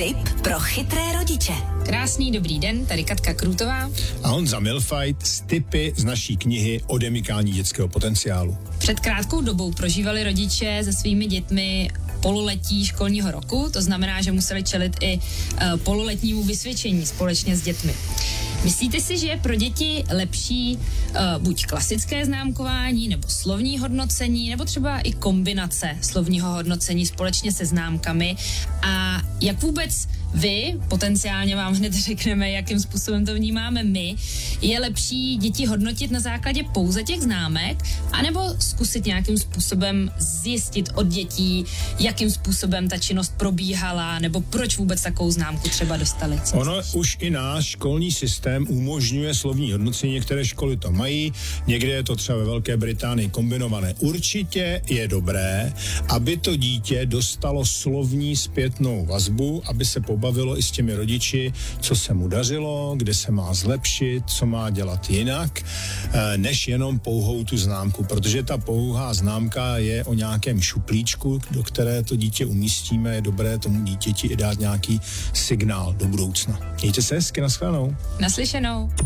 Tip pro chytré rodiče. Krásný dobrý den, tady Katka Krůtová. A Honza Milfajt s tipy z naší knihy Odemykání dětského potenciálu. Před krátkou dobou prožívali rodiče se svými dětmi pololetí školního roku, to znamená, že museli čelit i pololetnímu vysvědčení společně s dětmi. Myslíte si, že je pro děti lepší buď klasické známkování, nebo slovní hodnocení, nebo třeba i kombinace slovního hodnocení společně se známkami? A jak vůbec vy, potenciálně vám hned řekneme, jakým způsobem to vnímáme my, je lepší děti hodnotit na základě pouze těch známek, anebo zkusit nějakým způsobem zjistit od dětí, jakým způsobem ta činnost probíhala, nebo proč vůbec takovou známku třeba dostali? Ono už i náš školní systém umožňuje slovní hodnocení, některé školy to mají, někde je to třeba ve Velké Británii kombinované. Určitě je dobré, aby to dítě dostalo slovní zpětnou vazbu, aby se pobavilo i s těmi rodiči, co se mu dařilo, kde se má zlepšit, co má dělat jinak, než jenom pouhou tu známku, protože ta pouhá známka je o nějakém šuplíčku, do které to dítě umístíme, je dobré tomu dítěti i dát nějaký signál do budoucna. Mějte se hezky, nashledanou. Naslyšenou.